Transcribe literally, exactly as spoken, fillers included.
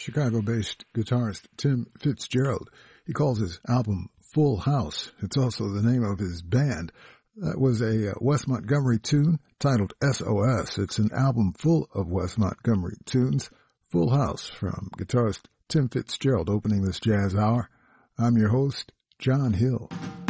Chicago-based guitarist Tim Fitzgerald. He calls his album Full House. It's also the name of his band. That was a Wes Montgomery tune titled S O S. It's an album full of Wes Montgomery tunes. Full House from guitarist Tim Fitzgerald opening this jazz hour. I'm your host, John Hill.